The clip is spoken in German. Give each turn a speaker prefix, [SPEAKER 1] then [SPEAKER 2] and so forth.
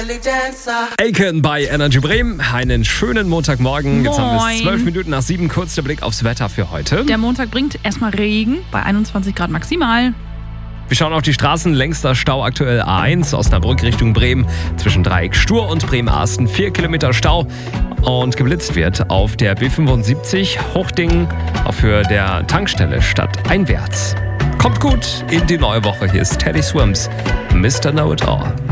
[SPEAKER 1] Aiken bei Energy Bremen. Einen schönen Montagmorgen. Jetzt haben wir es 12 Minuten nach 7. Kurz der Blick aufs Wetter für heute.
[SPEAKER 2] Der Montag bringt erstmal Regen bei 21 Grad maximal.
[SPEAKER 1] Wir schauen auf die Straßen. Längster Stau aktuell A1 Osnabrück Richtung Bremen. Zwischen Dreieck Stur und Bremen-Arsten 4 Kilometer Stau. Und geblitzt wird auf der B75 Hochding auf Höhe der Tankstelle stadteinwärts. Kommt gut in die neue Woche. Hier ist Teddy Swims, Mr. Know It All.